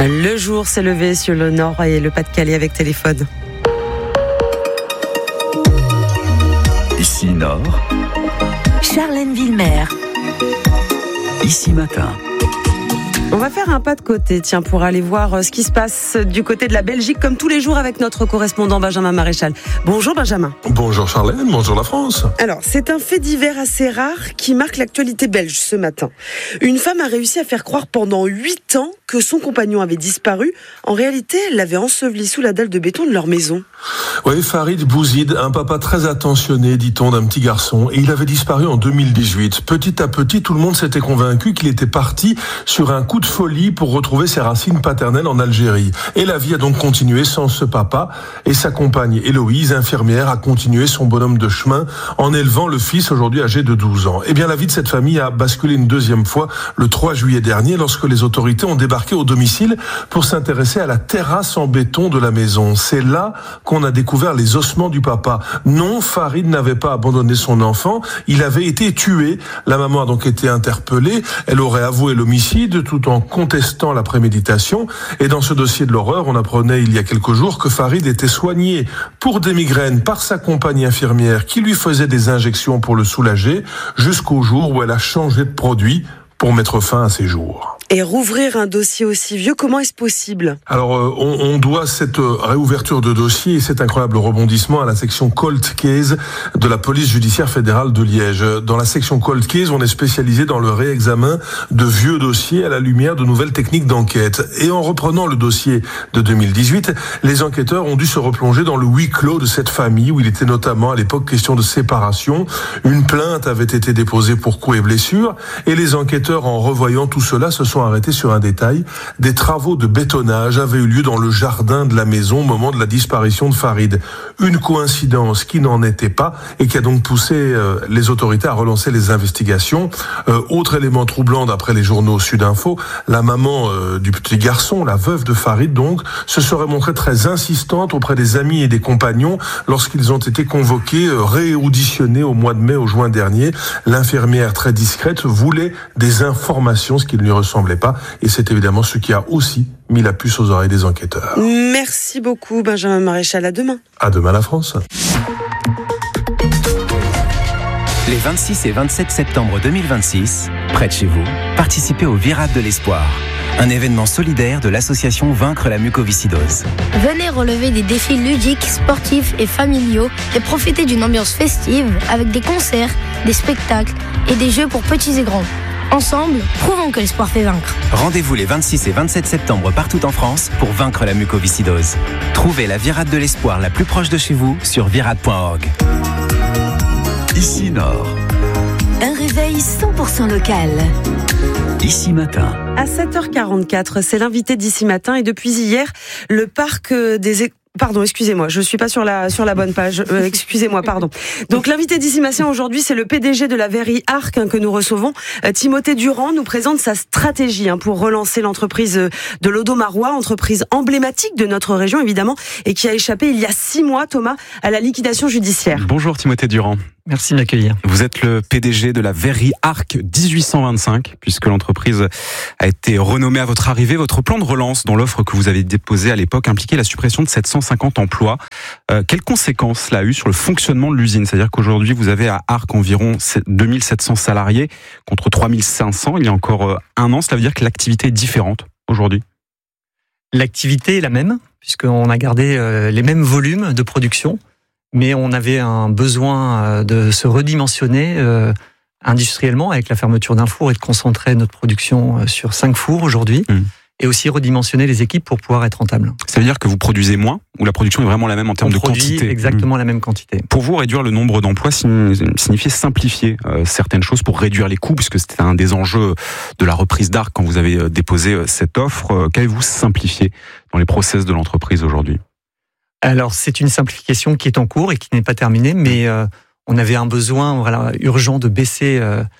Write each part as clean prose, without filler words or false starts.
Le jour s'est levé sur le Nord et le Pas-de-Calais avec téléphone. Ici Nord, Charlène Villemer. Ici Matin. On va faire un pas de côté, pour aller voir ce qui se passe du côté de la Belgique, comme tous les jours avec notre correspondant Benjamin Maréchal. Bonjour Benjamin. Bonjour Charlène, bonjour la France. Alors, c'est un fait divers assez rare qui marque l'actualité belge ce matin. Une femme a réussi à faire croire pendant 8 ans que son compagnon avait disparu. En réalité, elle l'avait enseveli sous la dalle de béton de leur maison. Oui, Farid Bouzid, un papa très attentionné, dit-on, d'un petit garçon, et il avait disparu en 2018. Petit à petit, tout le monde s'était convaincu qu'il était parti sur un coup de folie pour retrouver ses racines paternelles en Algérie. Et la vie a donc continué sans ce papa, et sa compagne Héloïse, infirmière, a continué son bonhomme de chemin en élevant le fils aujourd'hui âgé de 12 ans. Eh bien, la vie de cette famille a basculé une deuxième fois le 3 juillet dernier lorsque les autorités ont débarqué au domicile pour s'intéresser à la terrasse en béton de la maison. C'est là qu'on a découvert les ossements du papa. Non, Farid n'avait pas abandonné son enfant, il avait été tué. La maman a donc été interpellée, elle aurait avoué l'homicide tout en contestant la préméditation. Et dans ce dossier de l'horreur, on apprenait il y a quelques jours que Farid était soigné pour des migraines par sa compagne infirmière qui lui faisait des injections pour le soulager jusqu'au jour où elle a changé de produit pour mettre fin à ses jours. Et rouvrir un dossier aussi vieux, comment est-ce possible ? Alors, on doit cette réouverture de dossier et cet incroyable rebondissement à la section Cold Case de la police judiciaire fédérale de Liège. Dans la section Cold Case, on est spécialisé dans le réexamen de vieux dossiers à la lumière de nouvelles techniques d'enquête. Et en reprenant le dossier de 2018, les enquêteurs ont dû se replonger dans le huis clos de cette famille où il était notamment à l'époque question de séparation. Une plainte avait été déposée pour coups et blessures et les enquêteurs, en revoyant tout cela, se sont arrêtés sur un détail. Des travaux de bétonnage avaient eu lieu dans le jardin de la maison au moment de la disparition de Farid. Une coïncidence qui n'en était pas et qui a donc poussé les autorités à relancer les investigations. Autre élément troublant d'après les journaux Sudinfo, la maman du petit garçon, la veuve de Farid donc, se serait montrée très insistante auprès des amis et des compagnons lorsqu'ils ont été convoqués, réauditionnés au mois de mai, au juin dernier. L'infirmière très discrète voulait des informations, ce qui ne lui ressemblait pas, et c'est évidemment ce qui a aussi mis la puce aux oreilles des enquêteurs. Merci beaucoup Benjamin Maréchal, à demain. À demain la France. Les 26 et 27 septembre 2026, près de chez vous, participez au Virade de l'Espoir, un événement solidaire de l'association Vaincre la mucoviscidose. Venez relever des défis ludiques, sportifs et familiaux et profiter d'une ambiance festive avec des concerts, des spectacles et des jeux pour petits et grands. Ensemble, prouvons que l'espoir fait vaincre. Rendez-vous les 26 et 27 septembre partout en France pour vaincre la mucoviscidose. Trouvez la Virade de l'Espoir la plus proche de chez vous sur virade.org. Ici Nord. Un réveil 100% local. Ici Matin. À 7h44, c'est l'invité d'Ici Matin et depuis hier, le parc des... Pardon, excusez-moi, je suis pas sur la bonne page. Excusez-moi, pardon. Donc l'invité d'Ici Matin aujourd'hui, c'est le PDG de la Very Arc que nous recevons. Timothée Durand nous présente sa stratégie pour relancer l'entreprise de l'Audomarois, entreprise emblématique de notre région évidemment, et qui a échappé il y a 6 mois, Thomas, à la liquidation judiciaire. Bonjour Timothée Durand. Merci de m'accueillir. Vous êtes le PDG de la Very Arc 1825, puisque l'entreprise a été renommée à votre arrivée. Votre plan de relance, dont l'offre que vous avez déposée à l'époque, impliquait la suppression de 750 emplois. Quelles conséquences cela a eu sur le fonctionnement de l'usine ? C'est-à-dire qu'aujourd'hui, vous avez à Arc environ 2700 salariés contre 3500 il y a encore un an. Cela veut dire que l'activité est différente aujourd'hui ? L'activité est la même, puisqu'on a gardé les mêmes volumes de production, mais on avait un besoin de se redimensionner industriellement avec la fermeture d'un four et de concentrer notre production sur 5 fours aujourd'hui, et aussi redimensionner les équipes pour pouvoir être rentable. Ça veut dire que vous produisez moins ou la production est vraiment la même en termes de quantité ? On produit exactement la même quantité. Pour vous, réduire le nombre d'emplois signifiait simplifier certaines choses pour réduire les coûts, puisque c'était un des enjeux de la reprise d'Arc quand vous avez déposé cette offre. Qu'avez-vous simplifié dans les process de l'entreprise aujourd'hui ? Alors, c'est une simplification qui est en cours et qui n'est pas terminée, mais on avait un besoin urgent de baisser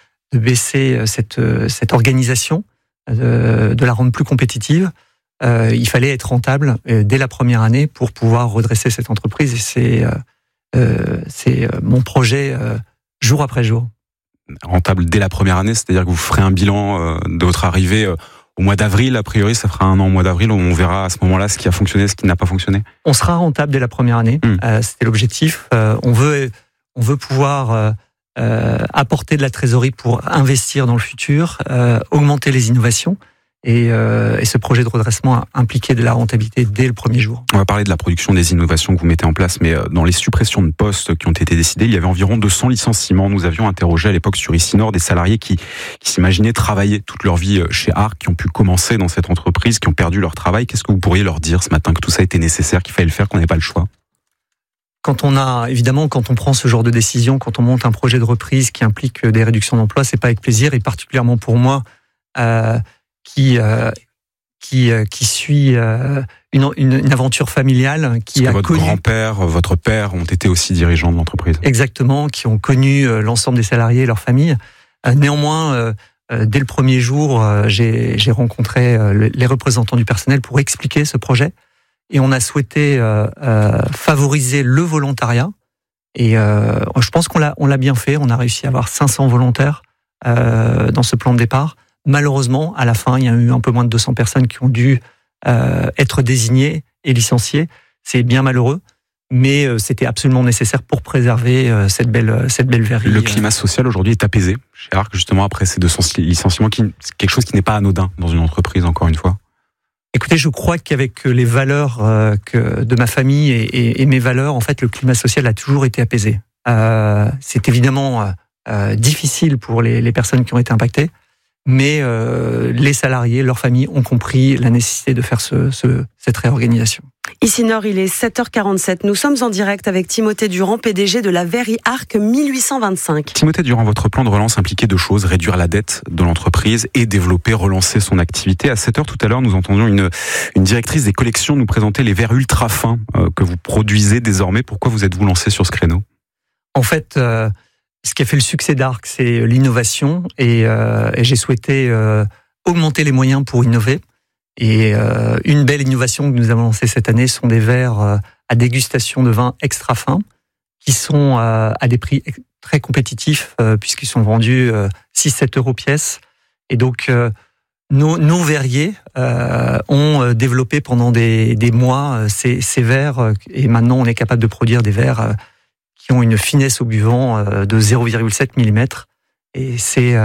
cette organisation, de la rendre plus compétitive. Il fallait être rentable dès la première année pour pouvoir redresser cette entreprise, et c'est mon projet jour après jour. Rentable dès la première année, c'est-à-dire que vous ferez un bilan de votre arrivée au mois d'avril, a priori, ça fera 1 an au mois d'avril, où on verra à ce moment-là ce qui a fonctionné, ce qui n'a pas fonctionné. On sera rentable dès la première année. C'était l'objectif. On veut pouvoir apporter de la trésorerie pour investir dans le futur, augmenter les innovations. Et ce projet de redressement a impliqué de la rentabilité dès le premier jour. On va parler de la production des innovations que vous mettez en place, mais dans les suppressions de postes qui ont été décidées, il y avait environ 200 licenciements. Nous avions interrogé à l'époque sur Ici Nord des salariés qui s'imaginaient travailler toute leur vie chez Arc, qui ont pu commencer dans cette entreprise, qui ont perdu leur travail. Qu'est-ce que vous pourriez leur dire ce matin, que tout ça était nécessaire, qu'il fallait le faire, qu'on n'avait pas le choix? Quand on prend ce genre de décision, quand on monte un projet de reprise qui implique des réductions d'emplois, c'est pas avec plaisir, et particulièrement pour moi, qui suit une aventure familiale, qui a votre connu... grand-père, votre père ont été aussi dirigeants de l'entreprise. Exactement, qui ont connu l'ensemble des salariés et leurs familles. Néanmoins, dès le premier jour, j'ai rencontré les représentants du personnel pour expliquer ce projet, et on a souhaité favoriser le volontariat. Et je pense qu'on l'a bien fait. On a réussi à avoir 500 volontaires dans ce plan de départ. Malheureusement, à la fin, il y a eu un peu moins de 200 personnes qui ont dû être désignées et licenciées. C'est bien malheureux, mais c'était absolument nécessaire pour préserver cette belle verrie. Le climat social aujourd'hui est apaisé chez Arc, justement, après ces 200 licenciements, c'est quelque chose qui n'est pas anodin dans une entreprise, encore une fois. Écoutez, je crois qu'avec les valeurs de ma famille et mes valeurs, en fait, le climat social a toujours été apaisé. C'est évidemment difficile pour les personnes qui ont été impactées, mais les salariés, leurs familles ont compris la nécessité de faire cette réorganisation. Ici Nord, il est 7h47. Nous sommes en direct avec Timothée Durand, PDG de la Verrie Arc 1825. Timothée Durand, votre plan de relance impliquait 2 choses, réduire la dette de l'entreprise et développer, relancer son activité. À 7h tout à l'heure, nous entendions une directrice des collections nous présenter les verres ultra fins que vous produisez désormais. Pourquoi vous êtes-vous lancé sur ce créneau? En fait, ce qui a fait le succès d'Arc, c'est l'innovation, et j'ai souhaité augmenter les moyens pour innover. Et une belle innovation que nous avons lancée cette année sont des verres à dégustation de vin extra fins, qui sont à des prix très compétitifs, puisqu'ils sont vendus 6-7 euros pièce. Et donc, nos verriers ont développé pendant des mois ces verres, et maintenant on est capable de produire des verres qui ont une finesse au buvant de 0,7 mm. Et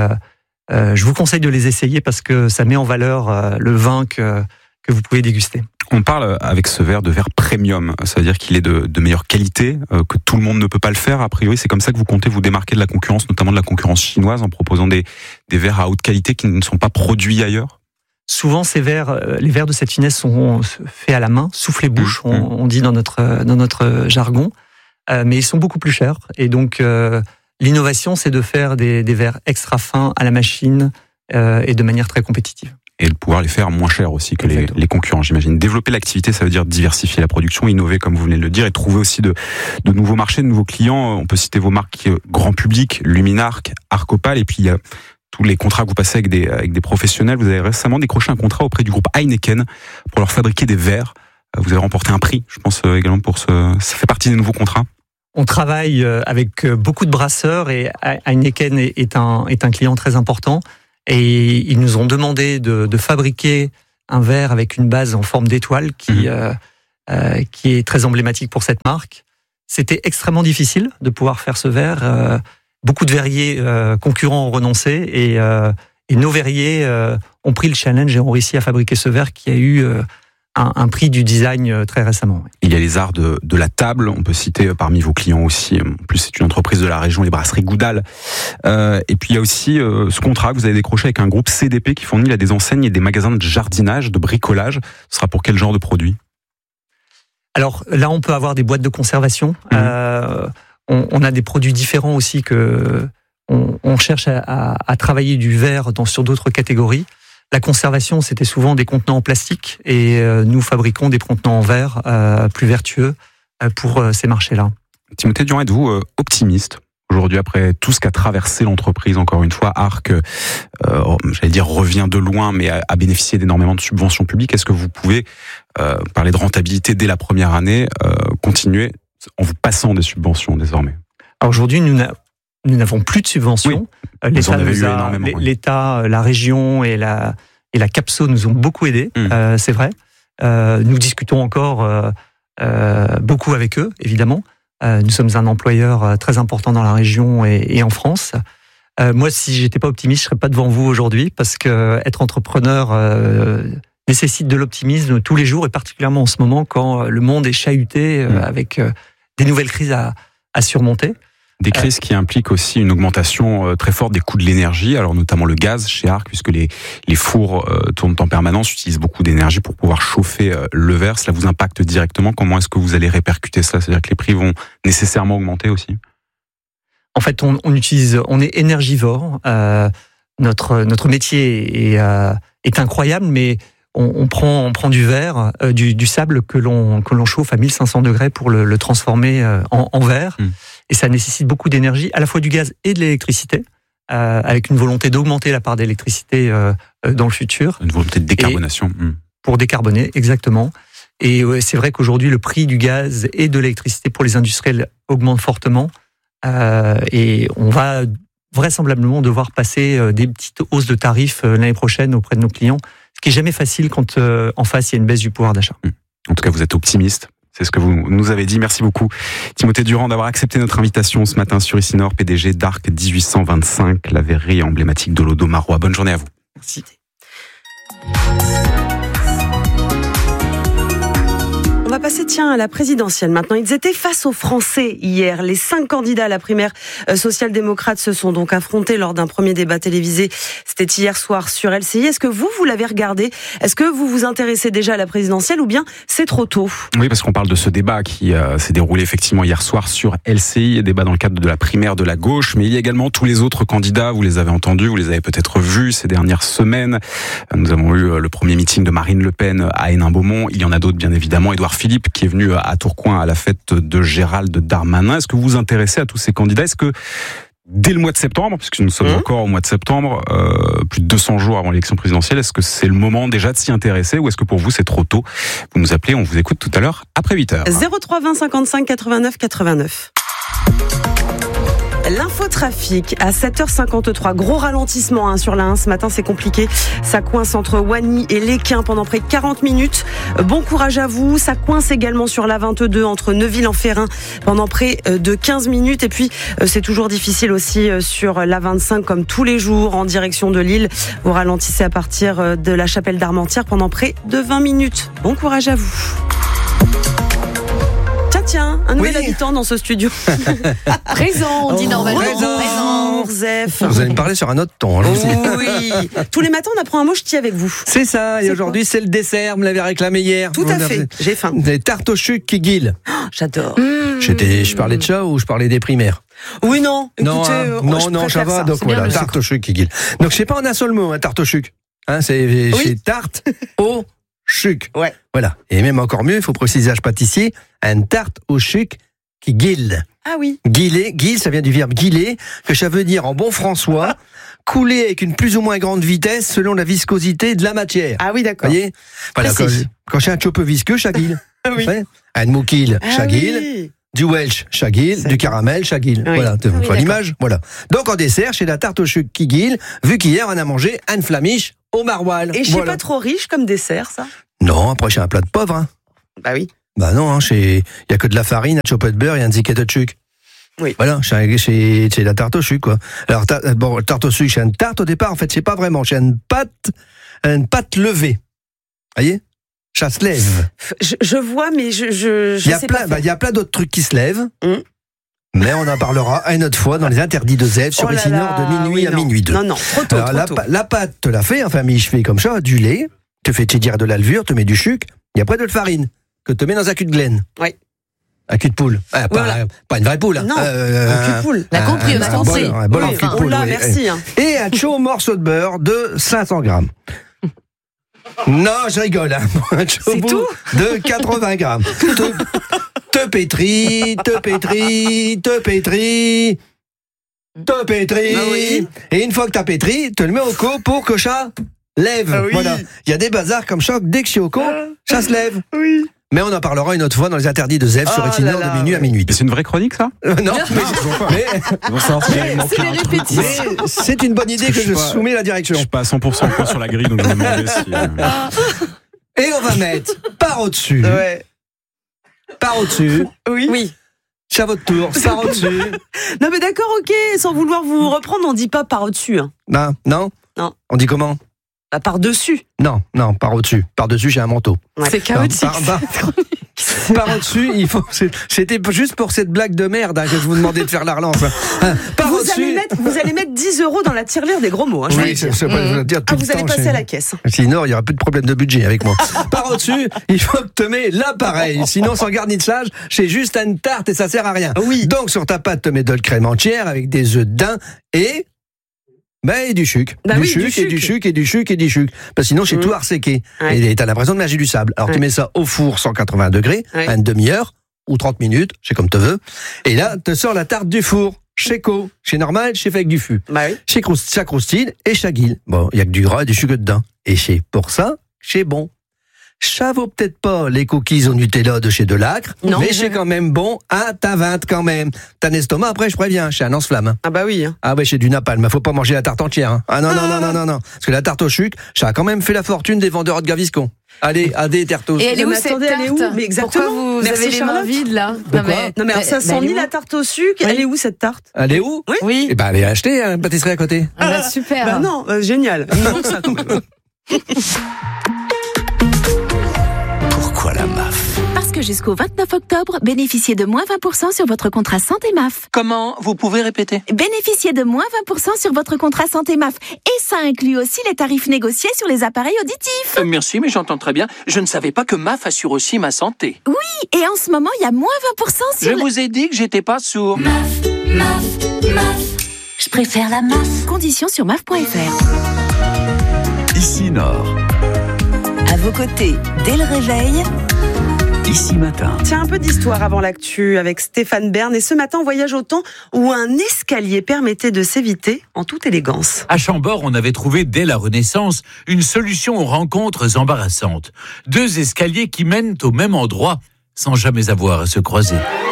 je vous conseille de les essayer parce que ça met en valeur le vin que vous pouvez déguster. On parle avec ce verre de verre premium, ça veut dire qu'il est de meilleure qualité, que tout le monde ne peut pas le faire. A priori, c'est comme ça que vous comptez vous démarquer de la concurrence, notamment de la concurrence chinoise, en proposant des verres à haute qualité qui ne sont pas produits ailleurs. Souvent, ces verres, les verres de cette finesse sont faits à la main, soufflés bouche, on dit dans notre jargon. Mais ils sont beaucoup plus chers. Et donc, l'innovation, c'est de faire des verres extra fins à la machine et de manière très compétitive. Et de pouvoir les faire moins cher aussi que les concurrents, j'imagine. Développer l'activité, ça veut dire diversifier la production, innover, comme vous venez de le dire, et trouver aussi de nouveaux marchés, de nouveaux clients. On peut citer vos marques grand public, Luminarc, Arcopal, et puis il y a tous les contrats que vous passez avec des professionnels. Vous avez récemment décroché un contrat auprès du groupe Heineken pour leur fabriquer des verres. Vous avez remporté un prix, je pense également pour ça fait partie des nouveaux contrats. On travaille avec beaucoup de brasseurs, et Heineken est un client très important. Et ils nous ont demandé de fabriquer un verre avec une base en forme d'étoile qui est très emblématique pour cette marque. C'était extrêmement difficile de pouvoir faire ce verre. Beaucoup de verriers concurrents ont renoncé, et nos verriers ont pris le challenge et ont réussi à fabriquer ce verre qui a eu un prix du design très récemment. Il y a les arts de la table, on peut citer parmi vos clients aussi, en plus c'est une entreprise de la région, les brasseries Goudal. Et puis il y a aussi ce contrat que vous avez décroché avec un groupe CDP qui fournit des enseignes et des magasins de jardinage, de bricolage. Ce sera pour quel genre de produit? Alors là, on peut avoir des boîtes de conservation. On a des produits différents aussi on cherche à travailler du verre sur d'autres catégories. La conservation, c'était souvent des contenants en plastique, et nous fabriquons des contenants en verre plus vertueux pour ces marchés-là. Timothée Durand, êtes-vous optimiste aujourd'hui après tout ce qu'a traversé l'entreprise? Encore une fois, Arc, revient de loin, mais a bénéficié d'énormément de subventions publiques. Est-ce que vous pouvez parler de rentabilité dès la première année, continuer en vous passant des subventions désormais? Alors aujourd'hui, nous n'avons plus de subventions. Oui, L'État, la région et et la CAPSO nous ont beaucoup aidés, c'est vrai. Nous discutons encore beaucoup avec eux, évidemment. Nous sommes un employeur très important dans la région et en France. Moi, si j'étais pas optimiste, je serais pas devant vous aujourd'hui, parce que être entrepreneur nécessite de l'optimisme tous les jours, et particulièrement en ce moment quand le monde est chahuté avec des nouvelles crises à surmonter. Des crises qui impliquent aussi une augmentation très forte des coûts de l'énergie, alors notamment le gaz chez Arc, puisque les fours tournent en permanence, utilisent beaucoup d'énergie pour pouvoir chauffer le verre. Cela vous impacte directement. Comment est-ce que vous allez répercuter cela ? C'est-à-dire que les prix vont nécessairement augmenter aussi ? En fait, on est énergivore. Notre métier est incroyable, mais on prend du verre, du sable que l'on chauffe à 1500 degrés pour le transformer en verre. Et ça nécessite beaucoup d'énergie, à la fois du gaz et de l'électricité, avec une volonté d'augmenter la part d'électricité dans le futur. Une volonté de décarbonation. Pour décarboner, exactement. Et c'est vrai qu'aujourd'hui, le prix du gaz et de l'électricité pour les industriels augmente fortement. Et on va vraisemblablement devoir passer des petites hausses de tarifs l'année prochaine auprès de nos clients, ce qui est jamais facile quand en face il y a une baisse du pouvoir d'achat. En tout cas, vous êtes optimiste. C'est ce que vous nous avez dit. Merci beaucoup, Timothée Durand, d'avoir accepté notre invitation ce matin sur Ici Nord, PDG d'Arc 1825, la verrerie emblématique de l'Audomarois. Bonne journée à vous. Merci. On va passer, à la présidentielle maintenant. Ils étaient face aux Français hier. Les 5 candidats à la primaire social-démocrate se sont donc affrontés lors d'un premier débat télévisé. C'était hier soir sur LCI. Est-ce que vous l'avez regardé ? Est-ce que vous vous intéressez déjà à la présidentielle ou bien c'est trop tôt ? Oui, parce qu'on parle de ce débat qui s'est déroulé effectivement hier soir sur LCI, débat dans le cadre de la primaire de la gauche, mais il y a également tous les autres candidats. Vous les avez entendus, vous les avez peut-être vus ces dernières semaines. Nous avons eu le premier meeting de Marine Le Pen à Hénin-Beaumont. Il y en a d'autres, bien évidemment. Édouard Philippe, qui est venu à Tourcoing à la fête de Gérald Darmanin. Est-ce que vous vous intéressez à tous ces candidats ? Est-ce que dès le mois de septembre, puisque nous sommes encore au mois de septembre, plus de 200 jours avant l'élection présidentielle, est-ce que c'est le moment déjà de s'y intéresser ou est-ce que pour vous c'est trop tôt ? Vous nous appelez, on vous écoute tout à l'heure après 8h. 03 20 55 89 89. L'infotrafic à 7h53, gros ralentissement sur la 1 ce matin, c'est compliqué. Ça coince entre Wany et Léquin pendant près de 40 minutes. Bon courage à vous. Ça coince également sur la 22 entre Neuville-en-Ferrin pendant près de 15 minutes. Et puis, c'est toujours difficile aussi sur la 25 comme tous les jours en direction de Lille. Vous ralentissez à partir de la Chapelle d'Armentières pendant près de 20 minutes. Bon courage à vous. Tiens, un nouvel habitant dans ce studio. Présent, on dit normalement. Présent, Zef. Vous allez me parler sur un autre ton. Oui. Tous les matins, on apprend un mot ch'ti avec vous. C'est ça, et aujourd'hui, c'est le dessert. Vous me l'avez réclamé hier. Tout à fait, j'ai faim. Des tartes au chuc qui guillent. Oh, j'adore. Je parlais de ça ou je parlais des primaires ? Oui, non. Écoutez, non, ça va. Donc voilà, tarte au chuc qui guille. Donc, c'est pas en un seul mot, tarte au chuc. C'est tarte au chuc. Ouais. Voilà. Et même encore mieux, il faut préciser à ce pâtissier, une tarte au chuc qui guille. Ah oui. Guille, ça vient du verbe guiller, que ça veut dire en bon françois, couler avec une plus ou moins grande vitesse selon la viscosité de la matière. Ah oui, d'accord. Vous voyez ? Voilà, quand j'ai un chope visqueux, ça guille. Oui. Un moukil, ça guille. Oui. Du Welsh, chagil, du caramel, chagil. Oui. Voilà, tu vois l'image. D'accord. Voilà. Donc en dessert, chez la tarte au chuc qui guille, vu qu'hier on a mangé un flamiche au maroilles. Et je suis pas trop riche comme dessert, ça ? Non, après c'est un plat de pauvre. Bah oui. Bah non, il y a que de la farine, un chopet de beurre et un ziquet de chuc. Oui. Voilà, c'est la tarte au chuc, quoi. Alors tarte au chuc, c'est une tarte au départ. En fait, c'est pas vraiment, c'est une pâte levée. Voyez ? Ça se lève. Je vois, mais je sais pas. Il y a plein d'autres trucs qui se lèvent. Mais on en parlera une autre fois dans les interdits de Zève sur Ici Nord de minuit à minuit 2. Non, trop tôt. Alors, la pâte, te la fait, enfin, je fais comme ça, du lait, te fais dire de la levure, te mets du sucre, et après de la farine, que te mets dans un cul de glaine. Oui. Un cul de poule. Pas une vraie poule. Non, un cul de poule. La compris, on a pensé. Un bol en cul de poule. Merci. Et un chaud morceau de beurre de 500 grammes. Non, je rigole. Un chaud bout de 80 grammes. Te pétris. Oui. Et une fois que t'as pétri, te le mets au co pour que ça lève. Ah oui. Voilà. Il y a des bazars comme ça, dès que je suis au co, ça se lève. Oui. Mais on en parlera une autre fois dans les interdits de Zève sur Etinor de minuit à minuit. C'est une vraie chronique, ça? Non, mais C'est les répétitions. c'est une bonne idée que je soumets à la direction. Je suis pas à 100% encore sur la grille, donc je me demandais si... Et on va mettre par au-dessus. Ouais. Par au-dessus. Oui. C'est à votre tour. Par au-dessus. Non mais d'accord, ok, sans vouloir vous reprendre, on dit pas par au-dessus. Hein. Non. On dit comment? Par dessus. Non, par au-dessus. Par dessus, j'ai un manteau. Ouais. C'est chaotique. Par au-dessus, c'était juste pour cette blague de merde que je vous demandais de faire la relance. Par au-dessus. Vous allez mettre 10 € dans la tirelire des gros mots. Hein, oui, c'est pas je veux dire tout le vous allez temps, passer à la caisse. Sinon, il y aura plus de problème de budget avec moi. Par au-dessus, il faut que tu mets l'appareil. Sinon, sans garnissage, c'est juste une tarte et ça sert à rien. Oui. Donc, sur ta pâte, tu mets de la crème entière avec des œufs de daim et du chuc. Du chuc. Parce que sinon, c'est tout arséqué. Ouais. Et t'as l'impression de manger du sable. Alors, tu mets ça au four 180 degrés, à une demi-heure ou 30 minutes, c'est comme tu veux. Et là, te sors la tarte du four. Chez Co, chez Normal, chez Fait avec du fût. Chez Croustine et chez Guil. Bon, il y a que du gras et du sucre dedans. Et chez Pour ça, chez Bon. Ça vaut peut-être pas les cookies au Nutella de chez Delacre, mais c'est quand même bon à ta 20 quand même. T'as un estomac, après je préviens, chez un lance-flamme. Ah bah oui. Hein. Ah ouais, chez du napalm, faut pas manger la tarte entière. Hein. Ah non. Parce que la tarte au sucre, ça a quand même fait la fortune des vendeurs de Gaviscon. Allez, Adé, Tertos. Et elle est où cette tarte? Elle est où? Mais exactement. Pourquoi vous avez les mains vides là? Non mais alors ça sent ni la tarte au sucre. Elle est où cette tarte? Elle est où? Oui. Eh ben allez acheter une pâtisserie à côté. Super. Bah non, génial. Il manque ça quand même. Pourquoi la MAF? Parce que jusqu'au 29 octobre, bénéficiez de moins 20% sur votre contrat santé MAF. Comment? Vous pouvez répéter? Bénéficiez de moins 20% sur votre contrat santé MAF. Et ça inclut aussi les tarifs négociés sur les appareils auditifs. Merci, mais j'entends très bien. Je ne savais pas que MAF assure aussi ma santé. Oui, et en ce moment, il y a moins 20% sur... Je vous ai dit que j'étais pas sourd. MAF. Je préfère la MAF. Conditions sur MAF.fr. Ici Nord. À vos côtés, dès le réveil... Ici Matin. Tiens, un peu d'histoire avant l'actu avec Stéphane Bern. Et ce matin, on voyage au temps où un escalier permettait de s'éviter en toute élégance. À Chambord, on avait trouvé dès la Renaissance une solution aux rencontres embarrassantes. 2 escaliers qui mènent au même endroit sans jamais avoir à se croiser.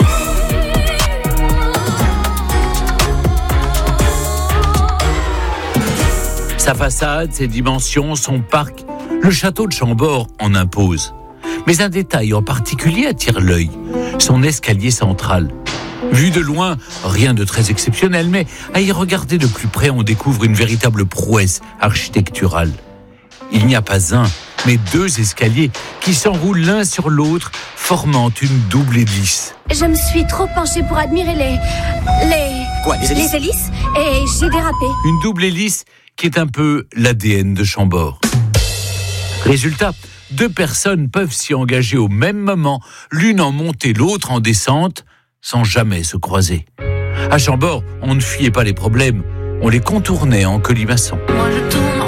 Sa façade, ses dimensions, son parc, le château de Chambord en impose. Mais un détail en particulier attire l'œil, son escalier central. Vu de loin, rien de très exceptionnel, mais à y regarder de plus près, on découvre une véritable prouesse architecturale. Il n'y a pas un, mais 2 escaliers qui s'enroulent l'un sur l'autre, formant une double hélice. Je me suis trop penchée pour admirer les hélices et j'ai dérapé. Une double hélice qui est un peu l'ADN de Chambord. Résultat, 2 personnes peuvent s'y engager au même moment, l'une en montée, l'autre en descente, sans jamais se croiser. À Chambord, on ne fuyait pas les problèmes, on les contournait en colimaçon. Moi je tourne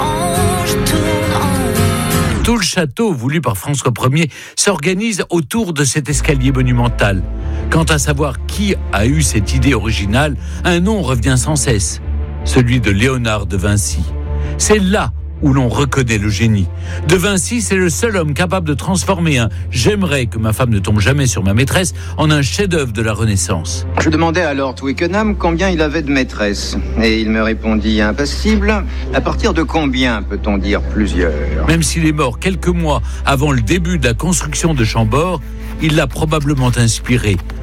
en... Tout le château, voulu par François Ier, s'organise autour de cet escalier monumental. Quant à savoir qui a eu cette idée originale, un nom revient sans cesse, celui de Léonard de Vinci. C'est là où l'on reconnaît le génie. De Vinci, c'est le seul homme capable de transformer un « j'aimerais que ma femme ne tombe jamais sur ma maîtresse » en un chef-d'œuvre de la Renaissance. Je demandais à Lord Twickenham combien il avait de maîtresses. Et il me répondit impassible. À partir de combien peut-on dire plusieurs? Même s'il est mort quelques mois avant le début de la construction de Chambord, il l'a probablement inspiré